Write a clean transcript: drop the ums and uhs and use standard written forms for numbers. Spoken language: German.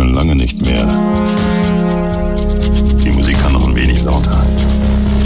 schon lange nicht mehr. Die Musik kann noch ein wenig lauter.